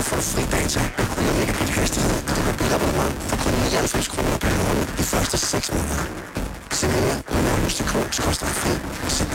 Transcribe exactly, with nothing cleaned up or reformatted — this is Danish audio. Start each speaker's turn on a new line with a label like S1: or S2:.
S1: får du fri data og hundrede megabit hastighed i dit mobilabonnement for kun nioghalvfems kroner per måned de første seks måneder. Se mere på nærmeste kunde, koster fri.